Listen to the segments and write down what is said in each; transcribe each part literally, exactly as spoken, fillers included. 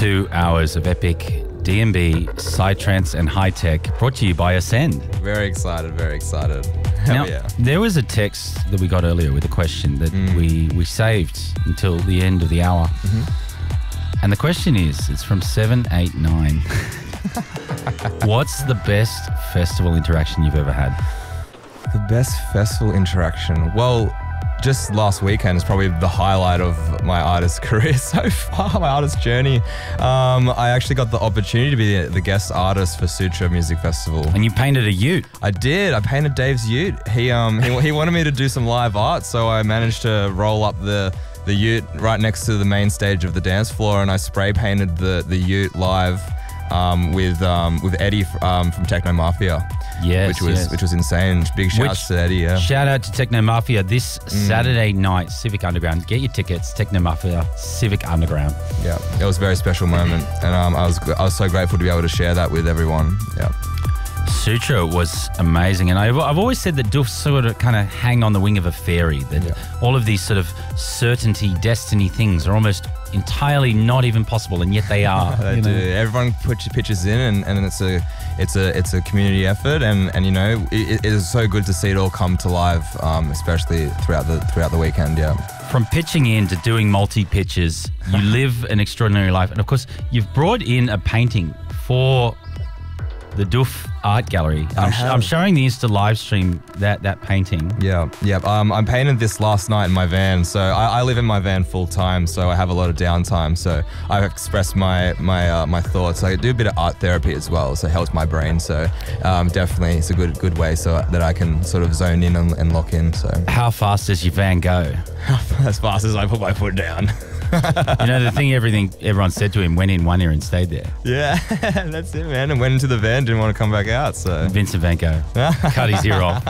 Two hours of epic D and B, Psytrance and high tech brought to you by Ascend. Very excited, very excited. Hell Now, yeah. there was a text that we got earlier with a question that Mm. we, we saved until the end of the hour. Mm-hmm. And the question is, it's from seven eight nine. What's the best festival interaction you've ever had? The best festival interaction. Well, just last weekend is probably the highlight of my artist career so far, my artist journey. Um, I actually got the opportunity to be the, the guest artist for Sutra Music Festival. And you painted a ute. I did. I painted Dave's ute. He um he, he wanted me to do some live art, so I managed to roll up the the ute right next to the main stage of the dance floor, and I spray painted the the ute live um, with um, with Eddie um, from Techno Mafia. Yes, which was yes. which was insane. Big shouts Which- to Eddie. Yeah. Shout out to Techno Mafia this Mm. Saturday night, Civic Underground. Get your tickets, Techno Mafia, Civic Underground. Yeah, it was a very special moment, and um, I was I was so grateful to be able to share that with everyone. Yeah. Sutra was amazing, and I've, I've always said that Doofs sort of kind of hang on the wing of a fairy, that Yeah. all of these sort of certainty, destiny things are almost entirely not even possible, and yet they are. They you do. know. Everyone puts pitches in, and, and it's a it's a it's a community effort, and, and you know it, it is so good to see it all come to life, um, especially throughout the throughout the weekend. Yeah. From pitching in to doing multi-pitches, you live an extraordinary life, and of course, you've brought in a painting for the Doof Art Gallery. I I'm, sh- have. I'm showing the Insta live stream that that painting. Yeah, yeah. Um, I painted this last night in my van. So I, I live in my van full time, so I have a lot of downtime. So I've expressed my my uh, my thoughts. I do a bit of art therapy as well, so it helps my brain. So um, definitely, it's a good good way so that I can sort of zone in and, and lock in. So How fast does your van go? as fast as I put my foot down. You know, the thing everything everyone said to him, went in one ear and stayed there. Yeah, that's it, man. And went into the van, didn't want to come back out. So Vincent Van Gogh cut his ear off.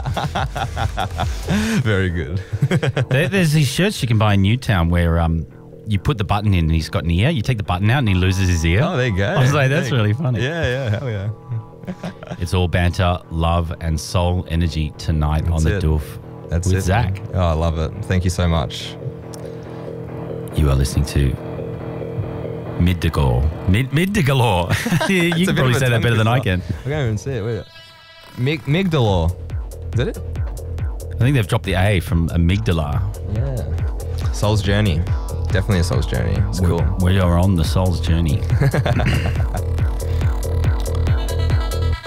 very good. There, there's these shirts you can buy in Newtown where um you put the button in and he's got an ear. You take the button out and he loses his ear. Oh, there you go. I was like, that's There you- really funny. Yeah, yeah, hell yeah. It's all banter, love, and soul energy tonight on That's the it. Doof That's with it. Zach. Oh, I love it. Thank you so much. You are listening to Mid to Galore. Mid Mid to Galore. you It's a can bit probably of a say that tongue better than I twister. can. I can't even see it. Wait. Mig Migdalore. Is that it? I think they've dropped the A from amygdala. Yeah. Soul's Journey. Definitely a Soul's Journey. It's cool. We are on the soul's journey.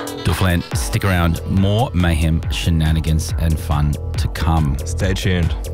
Doofland, stick around. More mayhem, shenanigans, and fun to come. Stay tuned.